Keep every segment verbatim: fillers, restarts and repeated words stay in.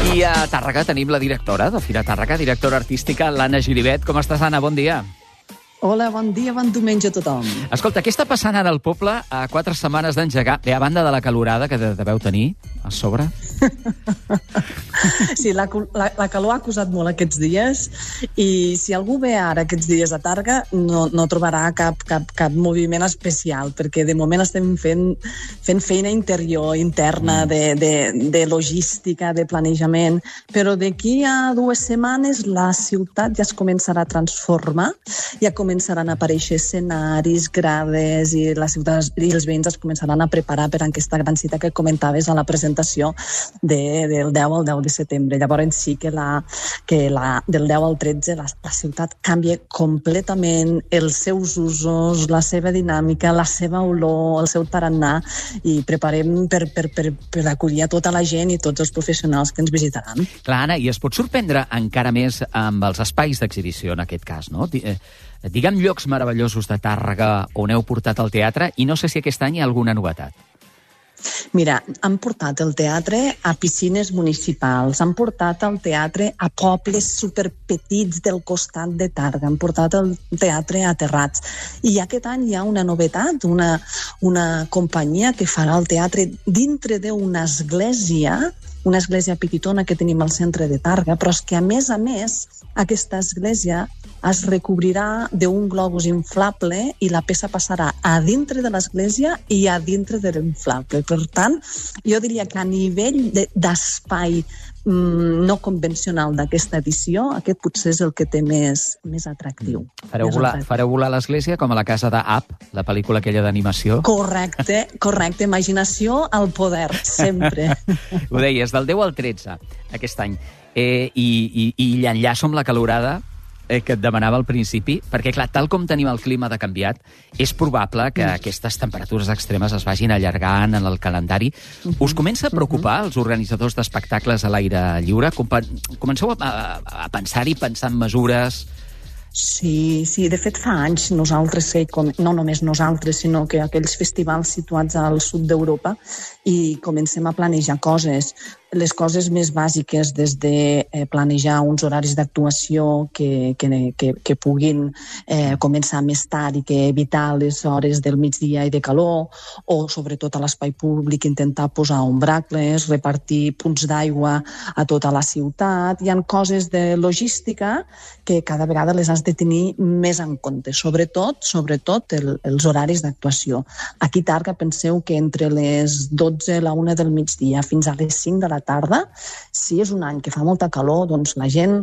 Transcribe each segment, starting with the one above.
I a Tàrrega tenim la directora de Fira Tàrrega, directora artística, l'Anna Giribet. Com estàs, Anna? Bon dia. Hola, bon dia, bon diumenge a tothom. Escolta, què està passant ara al poble a quatre setmanes d'engegar? Bé, a banda de la calorada que deveu tenir a sobre. Sí, la, la, la calor ha acusat molt aquests dies i si algú ve ara aquests dies a Tàrrega no, no trobarà cap, cap, cap moviment especial, perquè de moment estem fent, fent feina interior, interna, de, de, de logística, de planejament, però d'aquí a dues setmanes la ciutat ja es començarà a transformar, ja començaran a aparèixer escenaris, grades, i la ciutat i els veïns es començaran a preparar per a aquesta gran cita que comentaves a la presentació de, del deu al deu de setembre. Llavors sí que, la, que la, del deu al tretze la, la ciutat canvia completament els seus usos, la seva dinàmica, la seva olor, el seu tarannà, i preparem per, per, per, per acollir a tota la gent i tots els professionals que ens visitaran. Clar, Anna, i es pot sorprendre encara més amb els espais d'exhibició, en aquest cas, no? Digue'm llocs meravellosos de Tàrrega on heu portat el teatre i no sé si aquest any hi ha alguna novetat. Mira, han portat el teatre a piscines municipals, han portat el teatre a pobles superpetits del costat de Tàrrega, han portat el teatre a Terrats. I aquest any hi ha una novetat, una, una companyia que farà el teatre dintre d'una església, una església petitona que tenim al centre de Tàrrega, però és que a més a més aquesta església es recobrirà d'un globus inflable i la peça passarà a dintre de l'església i a dintre de l'inflable. Per tant, jo diria que a nivell de, d'espai mm, no convencional d'aquesta edició, aquest potser és el que té més, més atractiu. Fareu més volar, atractiu. fareu volar l'església com a la casa d'Up, la pel·lícula aquella d'animació? Correcte, correcte. Imaginació al poder, sempre. Ho deies, del deu al tretze, aquest any. Eh, i, i, I l'enllaço amb la calorada eh, que et demanava al principi, perquè, clar, tal com tenim el clima de canviat, és probable que mm. aquestes temperatures extremes es vagin allargant en el calendari. Mm-hmm. Us comença a preocupar mm-hmm. els organitzadors d'espectacles a l'aire lliure? Comenceu a, a, a pensar-hi, pensar en mesures... Sí, sí, de fet fa anys nosaltres, no només nosaltres, sinó que aquells festivals situats al sud d'Europa, i comencem a planejar coses, les coses més bàsiques, des de eh, planejar uns horaris d'actuació que, que, que, que puguin eh, començar més tard i que evitar les hores del migdia i de calor, o sobretot a l'espai públic intentar posar ombracles, repartir punts d'aigua a tota la ciutat. Hi ha coses de logística que cada vegada les has de tenir més en compte, sobretot, sobretot el, els horaris d'actuació. Aquí a Tàrrega penseu que entre les dotze i la una del migdia fins a les cinc de la tarda, si és un any que fa molta calor, doncs la gent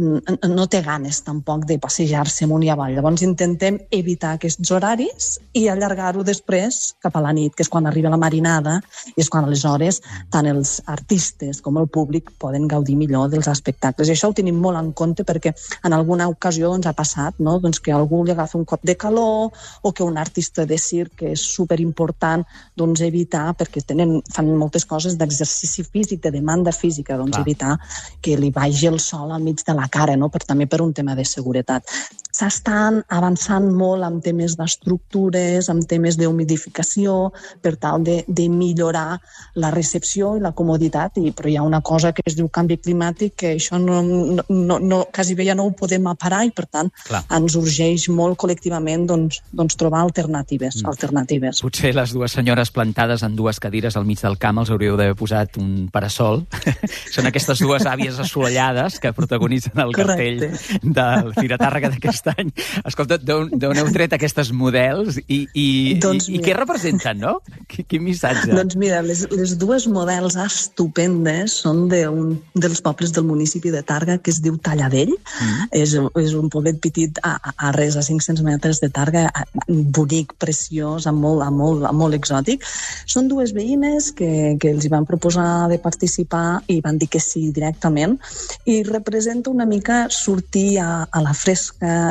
no té ganes tampoc de passejar-se amunt i avall. Llavors intentem evitar aquests horaris i allargar-ho després cap a la nit, que és quan arriba la marinada i és quan aleshores tant els artistes com el públic poden gaudir millor dels espectacles. I això ho tenim molt en compte perquè en alguna ocasió ens ha passat, no? Doncs que algú li agafa un cop de calor o que un artista de circ, que és superimportant, doncs evitar, perquè tenen, fan moltes coses d'exercici físic, de demanda física, doncs Clar. Evitar que li vagi el sol al mig de la cara, no? Per, també per un tema de seguretat. S'estan avançant molt amb temes d'estructures, amb temes d'humidificació, per tal de, de millorar la recepció i la comoditat, i, però hi ha una cosa que es diu canvi climàtic, que això no, no, no, quasi bé ja no ho podem aparar, i per tant Clar. Ens urgeix molt col·lectivament doncs, doncs trobar alternatives, mm. alternatives. Potser les dues senyores plantades en dues cadires al mig del camp els hauríeu d'haver posat un parasol. Són aquestes dues àvies assolellades que protagonitzen el Correcte. Cartell del Fira Tàrrega d'aquest any. Escolta, d'on heu tret aquestes models i, i, doncs i, i què representen, no? Quin missatge? Doncs mira, les, les dues models estupendes són d'un dels pobles del municipi de Tàrrega que es diu Talladell. Mm. És, és un poblet petit a, a res, a cinc-cents metres de Tàrrega, bonic, preciós, amb molt, amb molt, amb molt exòtic. Són dues veïnes que, que els hi van proposar de participar i van dir que sí directament, i representa una mica sortir a, a la fresca,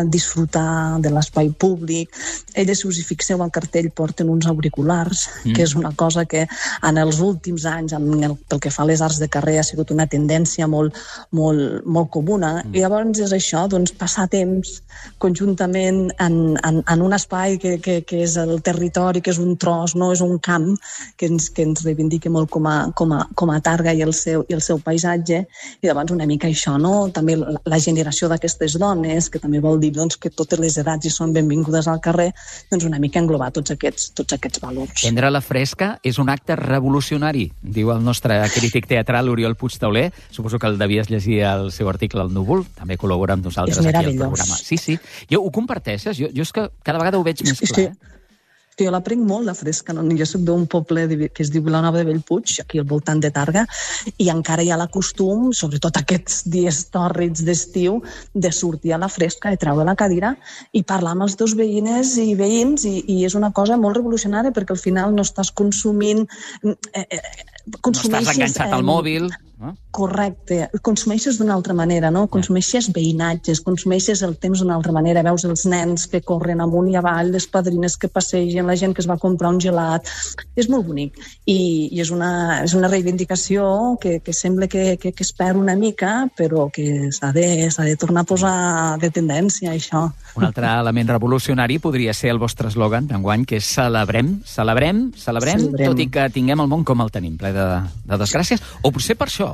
disfrutar de l'espai públic. Elles, si us hi fixeu, al cartell porten uns auriculars, mm. que és una cosa que en els últims anys, en el, pel que fa a les arts de carrer, ha sigut una tendència molt, molt, molt comuna. Mm. I llavors és això, doncs, passar temps conjuntament en, en, en un espai que, que, que és el territori, que és un tros, no és un camp, que ens, que ens reivindica molt com a, com a, com a Targa i el seu, i el seu paisatge, i llavors una mica això, no? També la, la generació d'aquestes dones, que també vol dir doncs, que totes les edats hi són benvingudes al carrer, doncs una mica englobar tots aquests, tots aquests valors. Prendre la fresca és un acte revolucionari, diu el nostre crític teatral Oriol Puigtauler. Suposo que el devies llegir el seu article al Núvol, també col·labora amb nosaltres aquí al programa. Sí, sí. Jo ho comparteixes? Jo, jo és que cada vegada ho veig més clar. Sí. Jo la prenc molt, la fresca. No? Jo soc d'un poble que es diu Vilanova de Bellpuig, aquí al voltant de Targa, i encara hi ha la costum, sobretot aquests dies tòrrids d'estiu, de sortir a la fresca, de treure la cadira i parlar amb els teus veïnes i veïns, i, i és una cosa molt revolucionària, perquè al final no estàs consumint... Eh, eh, no estàs enganxat al mòbil... No? Correcte. Consumeixes d'una altra manera, no? Consumeixes veïnatges, consumeixes el temps d'una altra manera. Veus els nens que corren amunt i avall, les padrines que passegen, la gent que es va comprar un gelat. És molt bonic. I, i és, una, és una reivindicació que, que sembla que, que, que es perd una mica, però que s'ha de, s'ha de tornar a posar de tendència, això. Un altre element revolucionari podria ser el vostre eslògan d'enguany, que és celebrem, celebrem, celebrem, celebrem, tot i que tinguem el món com el tenim, ple de, de desgràcies. O potser per això.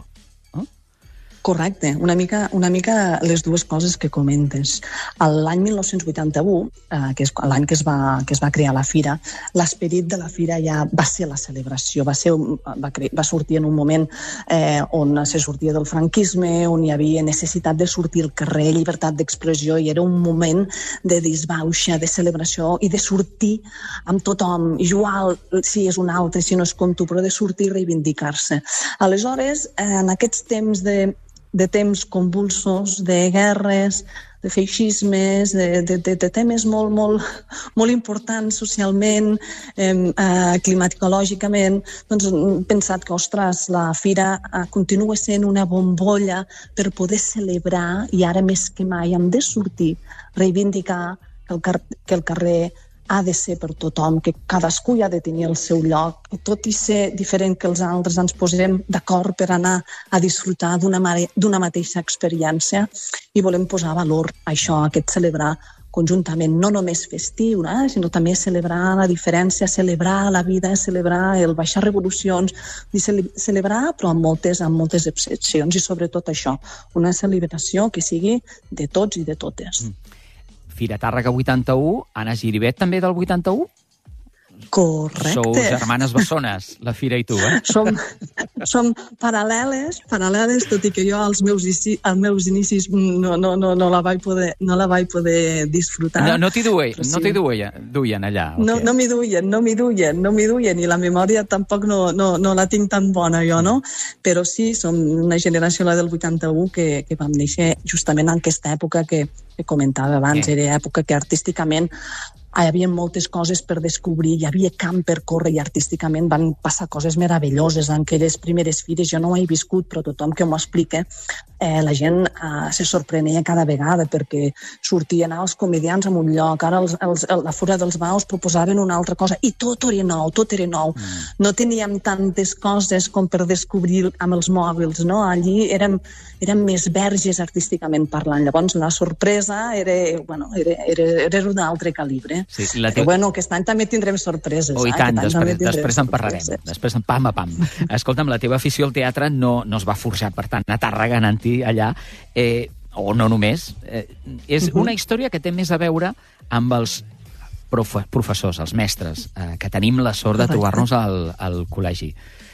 Correcte, una mica, una mica les dues coses que comentes. L'any mil nou-cents vuitanta-u, eh, que és l'any que es va, que es va crear la Fira, l'esperit de la Fira ja va ser la celebració, va, ser, va, cre... va sortir en un moment eh, on se sortia del franquisme, on hi havia necessitat de sortir al carrer, llibertat d'expressió, i era un moment de disbauxa, de celebració i de sortir amb tothom, igual si és un altre, si no és com tu, però de sortir i reivindicar-se. Aleshores, eh, en aquests temps de de temps convulsos, de guerres, de feixismes, de, de, de, de temes molt, molt, molt importants socialment, eh, climatològicament, doncs hem pensat que, ostres, la Fira continua sent una bombolla per poder celebrar, i ara més que mai hem de sortir, reivindicar que el, car que el carrer ha de ser per tothom, que cadascú hi ha de tenir el seu lloc, i tot i ser diferent que els altres ens posem d'acord per anar a disfrutar d'una d'una mateixa experiència, i volem posar valor a això, a aquest celebrar conjuntament, no només festiu, eh, sinó també celebrar la diferència, celebrar la vida, celebrar el baixar revolucions, i cele celebrar però amb moltes, amb moltes excepcions, i sobretot això, una celebració que sigui de tots i de totes. Mm. Fira Tàrrega vuitanta-u, Anna Giribet també del vuitanta-u? Correcte. Sou germanes bessones, la Fira i tu, eh? Som, som paral·leles, paral·leles, tot i que jo als meus, als meus inicis no, no, no, no, la vaig poder, no la vaig poder disfrutar. No, no t'hi duien, sí. no t'hi duien, duien allà? No, no m'hi duien, no m'hi duien, no m'hi duien, i la memòria tampoc no, no, no la tinc tan bona jo, no? Però sí, som una generació, la del vuitanta-u, que, que vam néixer justament en aquesta època que, que comentava abans, era època que artísticament hi havia moltes coses per descobrir, hi havia camp per córrer, i artísticament van passar coses meravelloses en aquelles primeres fires. Jo no ho he viscut, però tothom que m'ho explica, eh, la gent eh, se sorprenia cada vegada, perquè sortien els comedians en un lloc, ara els, els, la Fora dels Baus proposaven una altra cosa, i tot era nou, tot era nou. Mm. No teníem tantes coses com per descobrir amb els mòbils, no? Allí érem, érem més verges artísticament parlant. Llavors la sorpresa era, bueno, era, era, era d'un altre calibre. Sí, la Però bueno, aquest any també tindrem sorpreses. Oh, i tant, després, després en parlarem. Després en pam a pam. Escolta'm, la teva afició al teatre no, no es va forjar, per tant, a Tàrrega, anant-hi allà, eh, o no només. Eh, és uh-huh. una història que té més a veure amb els profe professors, els mestres, eh, que tenim la sort de trobar-nos al, al col·legi.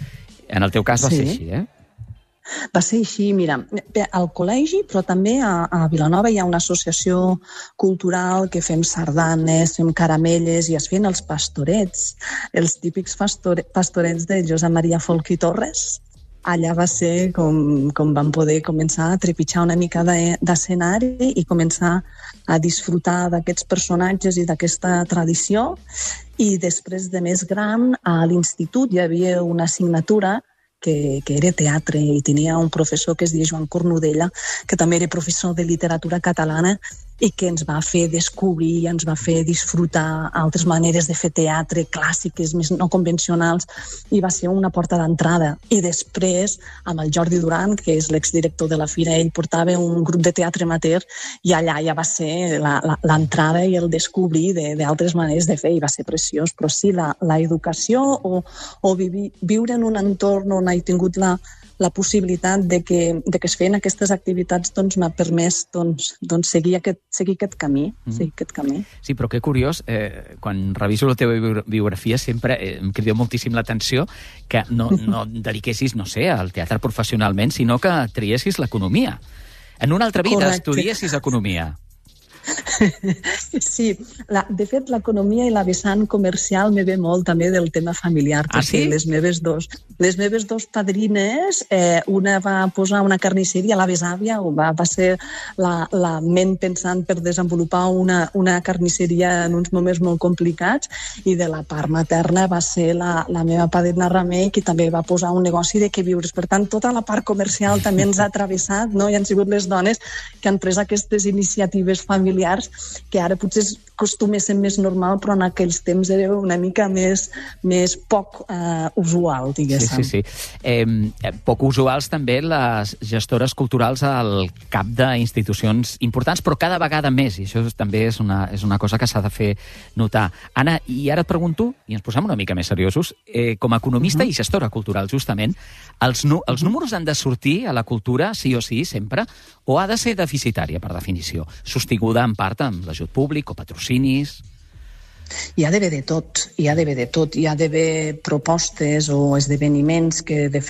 En el teu cas va sí. ser així, eh? Va ser així, mira, al col·legi, però també a, a Vilanova hi ha una associació cultural que fem sardanes, fem caramelles, i es feien els pastorets, els típics pastore, pastorets de Josep Maria Folch i Torres. Allà va ser com, com vam poder començar a trepitjar una mica d'escenari de, i començar a disfrutar d'aquests personatges i d'aquesta tradició. I després de més gran, a l'institut hi havia una assignatura Que, que era teatre, i tenia un professor que es deia Joan Cornudella, que també era professor de literatura catalana, i que ens va fer descobrir, ens va fer disfrutar altres maneres de fer teatre clàssiques, més no convencionals, i va ser una porta d'entrada. I després, amb el Jordi Duran, que és l'exdirector de la Fira, ell portava un grup de teatre amateur i allà ja va ser l'entrada i el descobrir d'altres maneres de fer, i va ser preciós. Però sí, la, la educació o, o vivi, viure en un entorn on he tingut la la possibilitat de que, de que es feien aquestes activitats doncs, m'ha permès doncs, doncs, seguir, aquest, seguir aquest camí. Mm. Seguir aquest camí. Sí, però que curiós, eh, quan reviso la teva biografia sempre eh, em crida moltíssim l'atenció que no, no dediquessis, no sé, al teatre professionalment, sinó que triessis l'economia. En una altra vida Correcte. Estudiessis economia. Sí, la, de fet l'economia i la vessant comercial me ve molt també del tema familiar, ah, perquè sí? les meves dos, les meves dos padrines, eh, una va posar una carnisseria, la besàvia, va, va ser la, la ment pensant per desenvolupar una, una carnisseria en uns moments molt complicats, i de la part materna va ser la, la meva padrina Remei, que també va posar un negoci de què viures. Per tant, tota la part comercial també ens ha travessat, no? I han sigut les dones que han pres aquestes iniciatives familiars que ara potser acostumessin més normal, però en aquells temps era una mica més, més poc eh, usual, diguéssim. Sí, sí, sí. Eh, poc usuals també les gestores culturals al cap d'institucions importants, però cada vegada més, i això també és una, és una cosa que s'ha de fer notar. Anna, i ara et pregunto, i ens posem una mica més seriosos, eh, com a economista uh-huh. i gestora cultural, justament, els, nu els números han de sortir a la cultura, sí o sí, sempre, o ha de ser deficitària, per definició, sostinguda en part amb l'ajut públic o patrocinis? Hi ha d'haver de tot, hi ha d'haver de tot. Hi ha d'haver propostes o esdeveniments que, de fet,